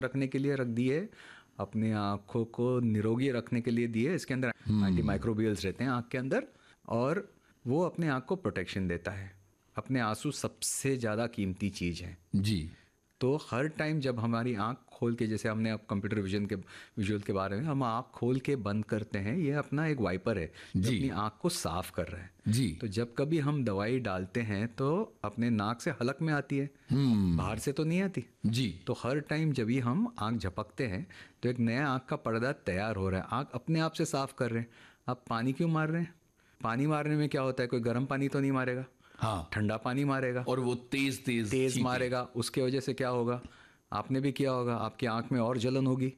रखने के लिए रख दी है, अपने आँखों को निरोगी रखने के लिए दी है। इसके अंदर एंटी माइक्रोबियल्स रहते हैं आँख के अंदर, और वो अपने आँख को प्रोटेक्शन देता है। अपने आंसू सबसे ज़्यादा कीमती चीज़ है जी। तो हर टाइम जब हमारी आँख खोल के, जैसे हमने अब कंप्यूटर विजुअल के बारे में, हम आँख खोल के बंद करते हैं, ये अपना एक वाइपर है जो अपनी आँख को साफ कर रहा है जी। तो जब कभी हम दवाई डालते हैं तो अपने नाक से हलक में आती है, बाहर से तो नहीं आती जी। तो हर टाइम जब भी हम आँख झपकते हैं तो एक नया आँख का पर्दा तैयार हो रहा है, आँख अपने आप से साफ कर रहे हैं। आप पानी क्यों मार रहे हैं? पानी मारने में क्या होता है, कोई गर्म पानी तो नहीं मारेगा, हाँ, ठंडा पानी मारेगा, और वो तेज मारेगा। उसके वजह से क्या होगा, आपने भी किया होगा, आपकी आंख में और जलन होगी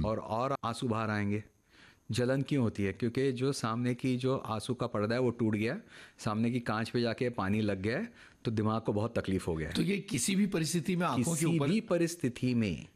और आंसू बाहर आएंगे। जलन क्यों होती है? क्योंकि जो सामने की जो आंसू का पर्दा है वो टूट गया, सामने की कांच पे जाके पानी लग गया है, तो दिमाग को बहुत तकलीफ हो गया है। तो ये किसी भी परिस्थिति में आंखों के ऊपर, किसी भी परिस्थिति में,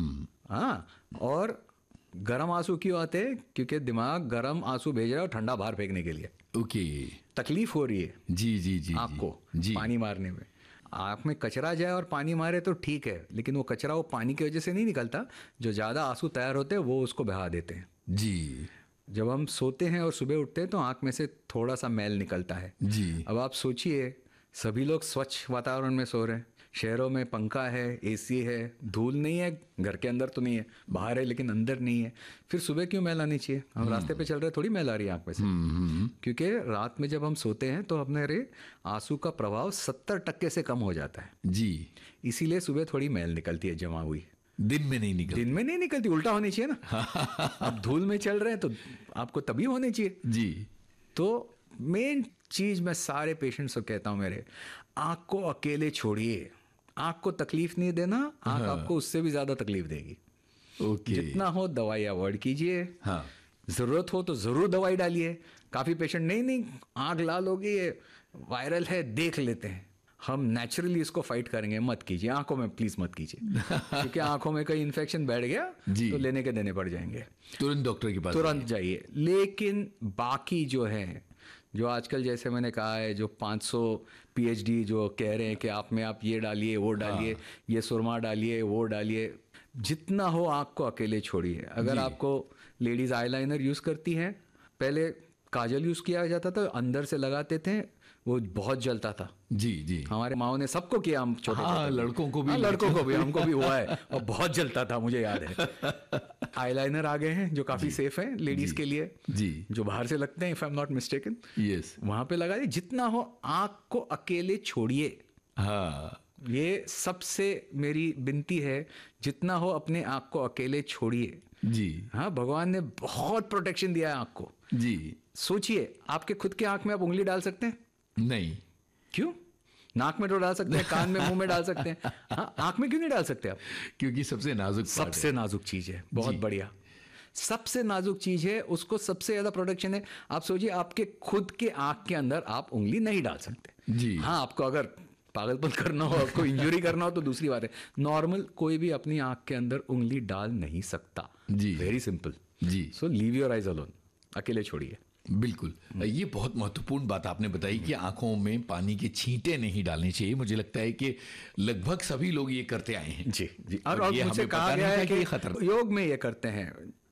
हाँ। और गर्म आंसू क्यों आते हैं? क्योंकि दिमाग गर्म आंसू भेज रहा है ठंडा बाहर फेंकने के लिए। ओके, तकलीफ हो रही है जी जी जी आपको जी। पानी मारने में। आँख में कचरा जाए और पानी मारे तो ठीक है, लेकिन वो कचरा वो पानी की वजह से नहीं निकलता, जो ज़्यादा आंसू तैयार होते हैं वो उसको बहा देते हैं जी। जब हम सोते हैं और सुबह उठते हैं तो आँख में से थोड़ा सा मैल निकलता है जी। अब आप सोचिए, सभी लोग स्वच्छ वातावरण में सो रहे हैं, शहरों में पंखा है, एसी है, धूल नहीं है, घर के अंदर तो नहीं है, बाहर है लेकिन अंदर नहीं है, फिर सुबह क्यों मैल आनी चाहिए? हम रास्ते पे चल रहे थोड़ी मैल आ रही है आँख में से, क्योंकि रात में जब हम सोते हैं तो अपने आंसू का प्रभाव 70% से कम हो जाता है जी। इसीलिए सुबह थोड़ी मैल निकलती है जमा हुई। दिन में नहीं निकलती? दिन में नहीं निकलती, उल्टा होनी चाहिए ना। अब धूल में चल रहे हैं तो आपको तभी होनी चाहिए जी। तो मेन चीज मैं सारे पेशेंट्स को कहता हूं मेरे, आँख को अकेले छोड़िए, आँख को तकलीफ नहीं देना, आँख आपको उससे भी ज्यादा तकलीफ देगी। ओके। जितना हो दवाई अवॉइड कीजिए, हाँ। जरूरत हो तो जरूर दवाई डालिए। काफी पेशेंट नहीं आँख लाल होगी, ये वायरल है, देख लेते हैं, हम नेचुरली इसको फाइट करेंगे, मत कीजिए, आंखों में प्लीज मत कीजिए क्योंकि आंखों में कहीं इन्फेक्शन बैठ गया तो लेने के देने पड़ जाएंगे, तुरंत डॉक्टर के पास तुरंत जाइए। लेकिन बाकी जो है, जो आजकल जैसे मैंने कहा है, जो 500 PhD जो कह रहे हैं कि आप में आप ये डालिए वो डालिए, ये सुरमा डालिए वो डालिए, जितना हो आँख को अकेले छोड़िए। अगर आपको लेडीज आईलाइनर यूज करती हैं, पहले काजल यूज किया जाता था, अंदर से लगाते थे, वो बहुत जलता था। जी जी। हमारे माओ ने सबको किया, हम छोटे लड़कों को भी, हमको भी हुआ है और बहुत जलता था, मुझे याद है। आईलाइनर आ गए हैं जो काफी सेफ है लेडीज के लिए जी, जो बाहर से लगते हैं, if I am not mistaken. Yes, वहां पे लगा दिए। जितना हो आंख को अकेले छोड़िए, हाँ, ये सबसे मेरी विनती है, जितना हो अपने आंख को अकेले छोड़िए जी। हाँ, भगवान ने बहुत प्रोटेक्शन दिया है आंख को जी। सोचिए, आपके खुद के आंख में आप उंगली डाल सकते हैं? नहीं। क्यों? नाक में तो डाल सकते हैं, कान में, मुंह में डाल सकते हैं, हाँ, आंख में क्यों नहीं डाल सकते आप? क्योंकि सबसे नाजुक चीज है, बहुत बढ़िया, सबसे नाजुक चीज है, उसको सबसे ज्यादा प्रोटेक्शन है। आप सोचिए, आपके खुद के आंख के अंदर आप उंगली नहीं डाल सकते जी। हाँ, आपको अगर पागलपन करना हो, आपको इंजरी करना हो तो दूसरी बात है। नॉर्मल कोई भी अपनी आंख के अंदर उंगली डाल नहीं सकता जी। Very simple ji. So leave your eyes alone, अकेले छोड़िए। बिल्कुल, ये बहुत महत्वपूर्ण बात आपने बताई कि आंखों में पानी के छींटे नहीं डालने चाहिए। मुझे लगता है कि लगभग सभी लोग ये करते आए हैं। जी जी। और मुझे कहा गया है कि योग में ये करते हैं।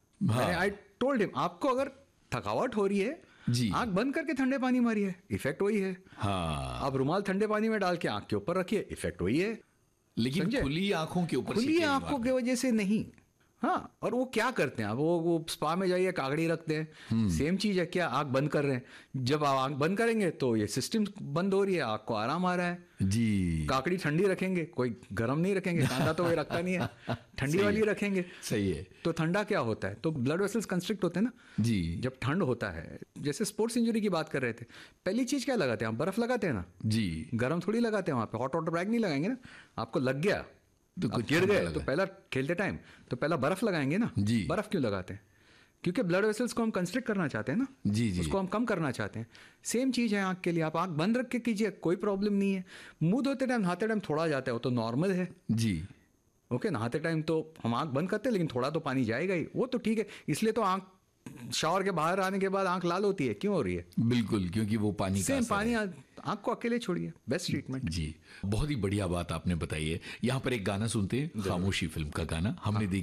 आई टोल्ड हिम, आपको अगर थकावट हो रही है जी, आंख बंद करके ठंडे पानी मारिए, इफेक्ट वही है। हाँ, आप रुमाल ठंडे पानी में डाल के आंख के ऊपर रखिए, इफेक्ट वही है। लेकिन खुली आंखों के ऊपर, खुली आंखों की वजह से नहीं। हाँ, और वो क्या करते हैं, आप वो स्पा में जाइए, कागड़ी रखते हैं, सेम चीज है। क्या आंख बंद कर रहे हैं? जब आप आंख बंद करेंगे तो ये सिस्टम बंद हो रही है, आंख को आराम आ रहा है जी। काकड़ी ठंडी रखेंगे, कोई गर्म नहीं रखेंगे, कांदा तो कोई रखता नहीं है, ठंडी वाली रखेंगे, सही है। तो ठंडा क्या होता है, तो ब्लड वेसल्स कंस्ट्रिक्ट होते हैं ना जी। जब ठंड होता है, जैसे स्पोर्ट्स इंजरी की बात कर रहे थे, पहली चीज क्या लगाते हैं आप? बर्फ लगाते हैं ना जी, गर्म थोड़ी लगाते हैं। वहां पे हॉट वाटर बैग नहीं लगाएंगे ना। आपको लग गया तो गिर गए तो पहला खेलते टाइम तो पहला बर्फ लगाएंगे ना जी। बर्फ क्यों लगाते हैं? क्योंकि ब्लड वेसल्स को हम कंस्ट्रिक्ट करना चाहते हैं ना जी जी, उसको हम कम करना चाहते हैं। सेम चीज है आंख के लिए, आप आंख बंद रख के कीजिए, कोई प्रॉब्लम नहीं है। मुंह धोते टाइम, नहाते टाइम थोड़ा जाता है, वो तो नॉर्मल है जी। ओके, नहाते टाइम तो हम आंख बंद करते हैं, लेकिन थोड़ा तो पानी जाएगा ही, वो तो ठीक है। इसलिए तो आंख शावर के बाहर आने के बाद आंख लाल होती है, क्यों हो रही है? बिल्कुल, क्योंकि वो पानी का सेम असर पानी, है। आंख को अकेले छोड़िए, बेस्ट ट्रीटमेंट। जी, बहुत ही बढ़िया बात आपने बताई है। यहाँ पर एक गाना सुनते हैं, खामोशी फिल्म का गाना हमने